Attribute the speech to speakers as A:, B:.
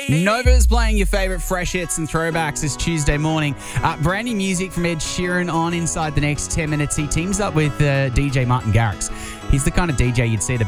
A: Nova's playing your favourite fresh hits and throwbacks this Tuesday morning. Brand new music from Ed Sheeran on inside the next 10 minutes. He teams up with DJ Martin Garrix. He's the kind of DJ you'd see at a